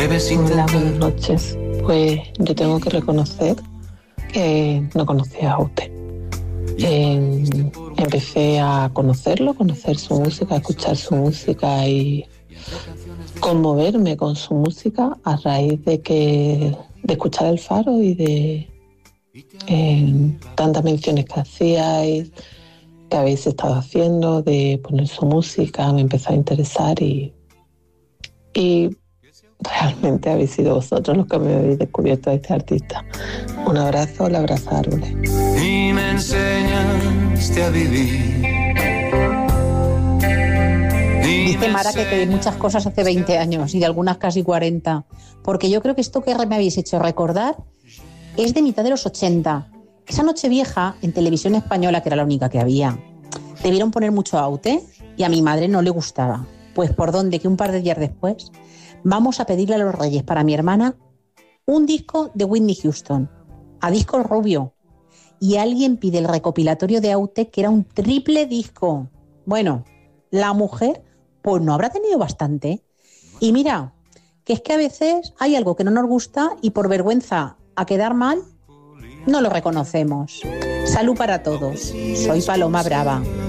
Hola, buenas noches. Pues yo tengo que reconocer que no conocía a usted. Empecé a conocerlo, conocer su música, a escuchar su música y conmoverme con su música a raíz de escuchar El Faro y de tantas menciones que hacíais, que habéis estado haciendo, de poner su música, me empezó a interesar y realmente habéis sido vosotros los que me habéis descubierto a este artista. Un abrazo, la abraza Árboles. Y me enseñaste a vivir. Dice Mara que pedí muchas cosas hace 20 años y de algunas casi 40, porque yo creo que esto que me habéis hecho recordar es de mitad de los 80. Esa Nochevieja en Televisión Española, que era la única que había, debieron poner mucho Aute y a mi madre no le gustaba. Pues por dónde, que un par de días después vamos a pedirle a los Reyes para mi hermana un disco de Whitney Houston, a disco rubio, y alguien pide el recopilatorio de Aute, que era un triple disco. Bueno, la mujer pues no habrá tenido bastante. Y mira, que es que a veces hay algo que no nos gusta y por vergüenza a quedar mal no lo reconocemos. Salud para todos. Soy Paloma Brava.